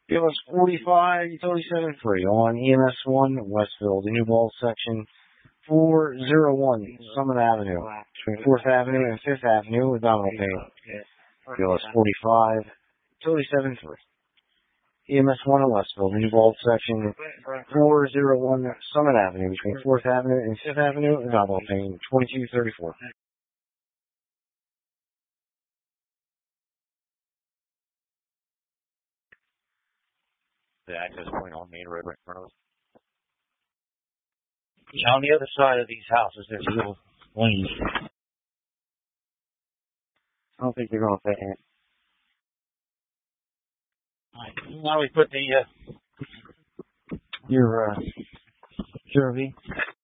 POS 45, utility 7-3 on EMS 1, Westville, the New Ball section 401, Summit Avenue, between 4th Avenue and 5th Avenue with abdominal pain. POS 45, utility 7-3. EMS 1 in Westville, the New Ball section 401, Summit Avenue, between 4th Avenue and 5th Avenue with abdominal pain, 2234. The access point on Main Road right in front of us. Yeah, on the other side of these houses, there's a little lane. I don't think they're going to fit in it. Alright, now we put the, your, URV.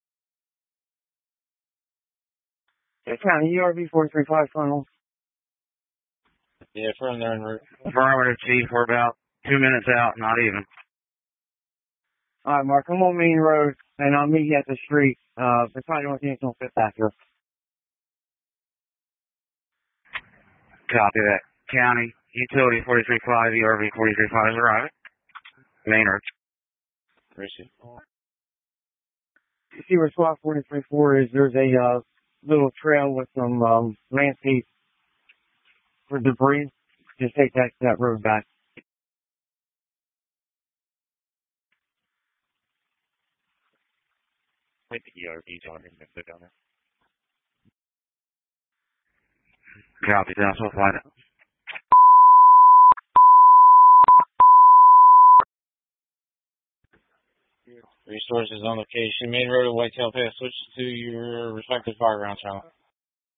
Yeah, County, URV 435 funnel. Yeah, from there en route. Affirmative, Chief. We're about 2 minutes out, not even. Alright, Mark, I'm on Main Road, and I'll meet you at the street. The probably don't think it's going to fit back here. Copy that. County, utility 435, ERV 435 is arriving. Main Road. Appreciate it. You see where SWAT 434 is? There's a little trail with some landscape for debris. Just take that road back. Wait, the ERV's on him to fit down there. Copy that. So fly that. Resources on location. Main Road and Whitetail Pass. Switch to your respective fireground channel.